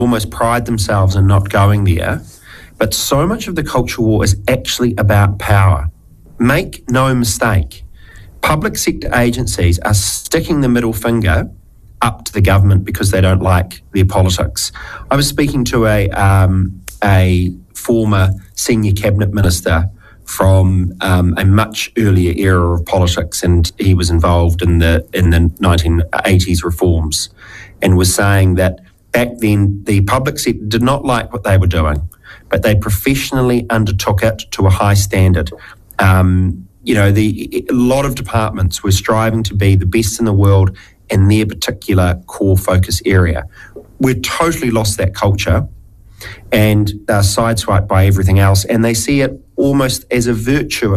almost pride themselves in not going there. But so much of the culture war is actually about power. Make no mistake, public sector agencies are sticking the middle finger up to the government because they don't like their politics. I was speaking to a former senior cabinet minister from a much earlier era of politics, and he was involved in the 1980s reforms, and was saying that back then the public sector did not like what they were doing, but they professionally undertook it to a high standard. A lot of departments were striving to be the best in the world in their particular core focus area. We've totally lost that culture, and they're sideswiped by everything else, and they see it almost as a virtue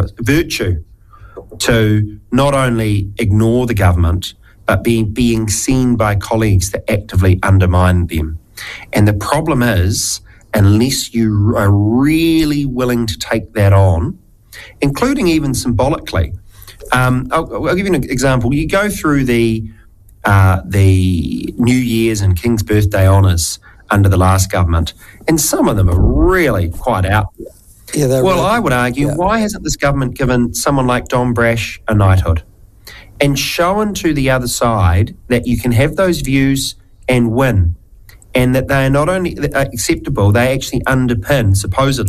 to not only ignore the government, but being seen by colleagues to actively undermine them. And the problem is, unless you are really willing to take that on, including even symbolically, I'll give you an example. You go through the New Year's and King's Birthday honours under the last government, and some of them are really quite out there. Yeah, I would argue, why hasn't this government given someone like Don Brash a knighthood and shown to the other side that you can have those views and win, and that they are not only acceptable, they actually underpin, supposedly,